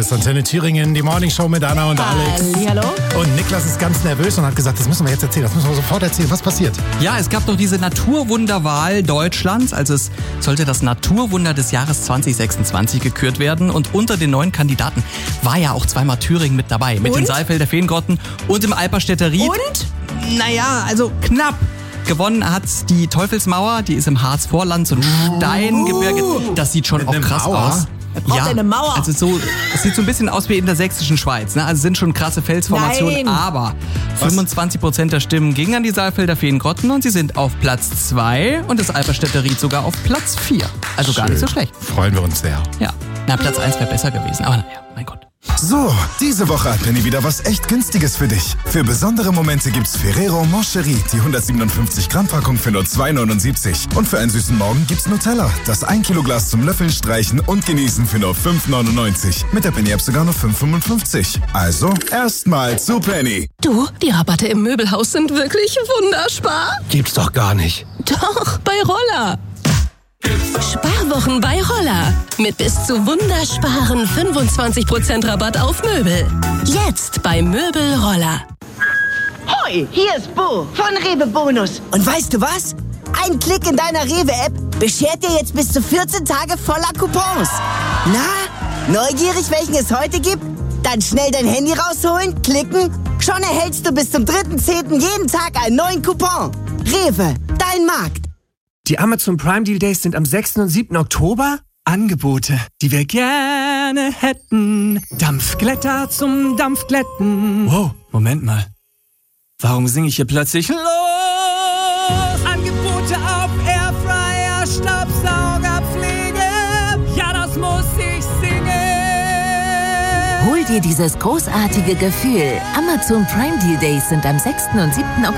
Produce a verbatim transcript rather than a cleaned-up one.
ist Antenne Thüringen, die Morning Show mit Anna und Alex. Hallo. Und Niklas ist ganz nervös und hat gesagt, das müssen wir jetzt erzählen, das müssen wir sofort erzählen. Was passiert? Ja, es gab doch diese Naturwunderwahl Deutschlands. Also es sollte das Naturwunder des Jahres zwanzig sechsundzwanzig gekürt werden. Und unter den neun Kandidaten war ja auch zweimal Thüringen mit dabei. Mit und? den Saalfelder Feengrotten und dem Alperstädter Ried. Und? Naja, also knapp. Gewonnen hat die Teufelsmauer, die ist im Harzvorland, so ein Steingebirge. Das sieht schon Mit auch einer krass Mauer? aus. Er braucht eine Mauer. Also so, es sieht so ein bisschen aus wie in der sächsischen Schweiz. Ne? Also sind schon krasse Felsformationen, Nein. aber fünfundzwanzig Prozent der Stimmen gingen an die Saalfelder Feengrotten und sie sind auf Platz zwei und das Alperstädter Ried sogar auf Platz vier. Also gar Schön. nicht so schlecht. Freuen wir uns sehr. Ja, na Platz eins wäre besser gewesen, aber naja, mein Gott. So, diese Woche hat Penny wieder was echt Günstiges für dich. Für besondere Momente gibt's Ferrero Moncherie, die hundertsiebenundfünfzig Gramm Packung für nur zwei neunundsiebzig. Und für einen süßen Morgen gibt's Nutella, das ein Kilo Glas zum Löffeln, Streichen und Genießen für nur fünf neunundneunzig. Mit der Penny-App sogar nur fünf fünfundfünfzig. Also, erstmal zu Penny. Du, die Rabatte im Möbelhaus sind wirklich wunderspar. Gibt's doch gar nicht. Doch, bei Roller. Sparwochen bei Roller. Mit bis zu wundersparen fünfundzwanzig Prozent Rabatt auf Möbel. Jetzt bei Möbel Roller. Hoi, hier ist Bo von Rewe Bonus. Und weißt du was? Ein Klick in deiner Rewe-App beschert dir jetzt bis zu vierzehn Tage voller Coupons. Na, neugierig, welchen es heute gibt? Dann schnell dein Handy rausholen, klicken. Schon erhältst du bis zum dritten zehnten jeden Tag einen neuen Coupon. Rewe, dein Markt. Die Amazon Prime Deal Days sind am sechsten und siebten Oktober. Angebote, die wir gerne hätten. Dampfglätter zum Dampfglätten. Wow, Moment mal. Warum singe ich hier plötzlich los? Angebote auf Airfryer, Staubsaugerpflege. Ja, das muss ich singen. Hol dir dieses großartige Gefühl. Amazon Prime Deal Days sind am sechsten und siebten Oktober.